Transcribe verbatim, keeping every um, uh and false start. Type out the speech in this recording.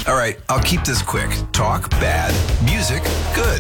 All right, I'll keep this quick. Talk, bad. Music, good.